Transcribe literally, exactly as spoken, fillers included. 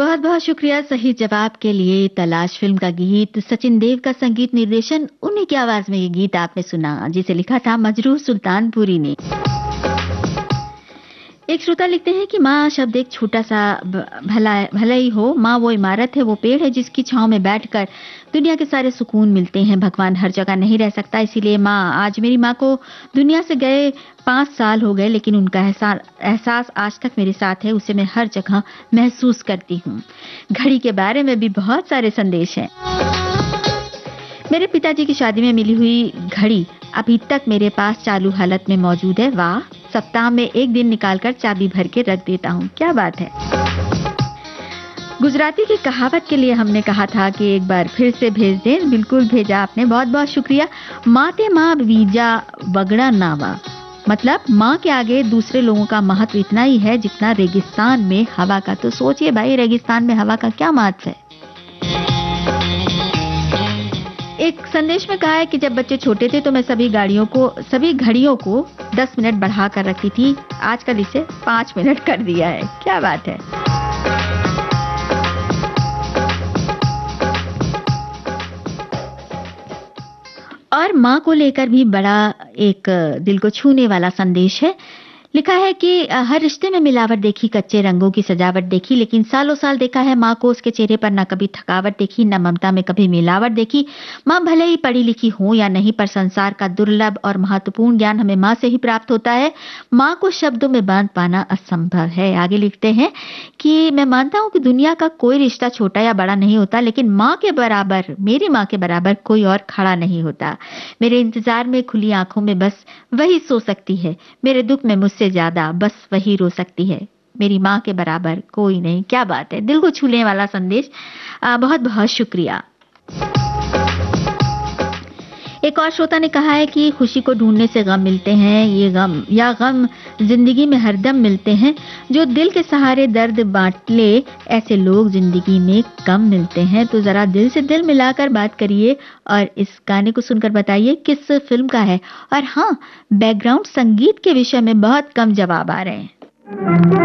बहुत बहुत शुक्रिया सही जवाब के लिए। तलाश फिल्म का गीत, सचिन देव का संगीत निर्देशन, उन्हीं की आवाज में ये गीत आपने सुना, जिसे लिखा था मजरूह सुल्तानपुरी ने। एक श्रोता लिखते हैं कि माँ शब्द एक छोटा सा भला भला ही हो, माँ वो इमारत है, वो पेड़ है जिसकी छांव में बैठकर दुनिया के सारे सुकून मिलते हैं। भगवान हर जगह नहीं रह सकता, इसीलिए माँ, आज मेरी माँ को दुनिया से गए पाँच साल हो गए, लेकिन उनका एहसास एहसास आज तक मेरे साथ है, उसे मैं हर जगह महसूस करती हूँ। घड़ी के बारे में भी बहुत सारे संदेश हैं। मेरे पिताजी की शादी में मिली हुई घड़ी अभी तक मेरे पास चालू हालत में मौजूद है। वाह, सप्ताह में एक दिन निकालकर चाबी भर के रख देता हूँ। क्या बात है। गुजराती की कहावत के लिए हमने कहा था कि एक बार फिर से भेज दें। बिल्कुल भेजा आपने, बहुत बहुत शुक्रिया। माते माँ बीजा वगड़ा नावा, मतलब माँ के आगे दूसरे लोगों का महत्व इतना ही है जितना रेगिस्तान में हवा का। तो सोचिए भाई, रेगिस्तान में हवा का क्या महत्व है। एक संदेश में कहा है कि जब बच्चे छोटे थे तो मैं सभी गाड़ियों को सभी घड़ियों को दस मिनट बढ़ा कर रखती थी, आजकल इसे पाँच मिनट कर दिया है। क्या बात है। और माँ को लेकर भी बड़ा एक दिल को छूने वाला संदेश है। लिखा है कि हर रिश्ते में मिलावट देखी, कच्चे रंगों की सजावट देखी, लेकिन सालों साल देखा है माँ को, उसके चेहरे पर न कभी थकावट देखी, न ममता में कभी मिलावट देखी। माँ भले ही पढ़ी लिखी हो या नहीं, पर संसार का दुर्लभ और महत्वपूर्ण ज्ञान हमें माँ से ही प्राप्त होता है। माँ को शब्दों में बांध पाना असंभव है। आगे लिखते हैं कि मैं मानता हूँ कि दुनिया का कोई रिश्ता छोटा या बड़ा नहीं होता, लेकिन माँ के बराबर, मेरी माँ के बराबर कोई और खड़ा नहीं होता। मेरे इंतजार में खुली आंखों में बस वही सो सकती है, मेरे दुख में मुझसे ज्यादा बस वही रो सकती है। मेरी माँ के बराबर कोई नहीं। क्या बात है, दिल को छूने वाला संदेश। आ, बहुत बहुत शुक्रिया। एक और श्रोता ने कहा है कि खुशी को ढूंढने से गम मिलते हैं, ये गम या गम जिंदगी में हरदम मिलते हैं। जो दिल के सहारे दर्द बांट ले, ऐसे लोग जिंदगी में कम मिलते हैं। तो जरा दिल से दिल मिलाकर बात करिए और इस गाने को सुनकर बताइए किस फिल्म का है। और हाँ, बैकग्राउंड संगीत के विषय में बहुत कम जवाब आ रहे हैं।